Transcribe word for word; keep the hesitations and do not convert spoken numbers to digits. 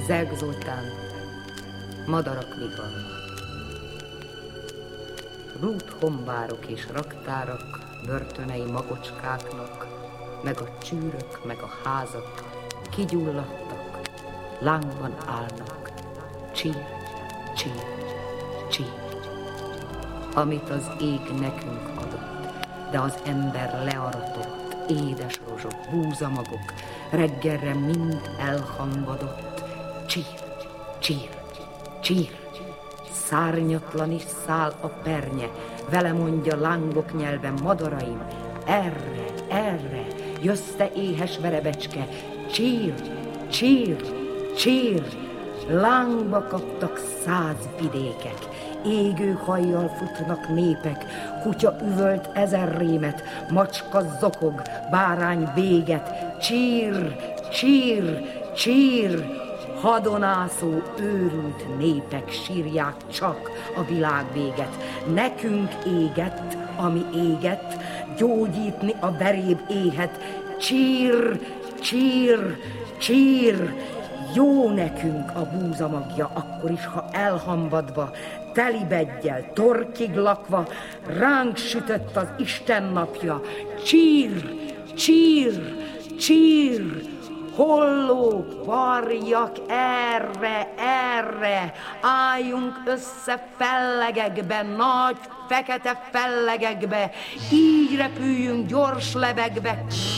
Zelk Zoltán, madarak vigalma. Rút hombárok és raktárak, börtönei magocskáknak, meg a csűrök, meg a házak kigyulladtak, lángban állnak, csír, csír, csír. Amit az ég nekünk adott, de az ember learatott, édes rozsok, búzamagok, reggelre mind elhambadott, csír, csír, csír. Szárnyatlan is száll a pernye, vele mondja lángok nyelven madaraim, erre, erre, jössz te éhes verebecske, csír, csír, csír. Lángba kaptak száz vidékek, égő hajjal futnak népek, kutya üvölt ezer rémet, macska zokog, bárány véget, csír, csír, csír. Hadonászó, őrült népek sírják csak a világ véget. Nekünk égett, ami égett, gyógyítni a veréb éhet. Csír, csír, csír, jó nekünk a búzamagja, akkor is, ha elhambadva, telibeggyel, torkig lakva, ránk sütött az Isten napja. Csír, csír, csír, hollók, varjak, erre, erre, álljunk össze fellegekbe, nagy, fekete fellegekbe, így repüljünk gyors levegbe.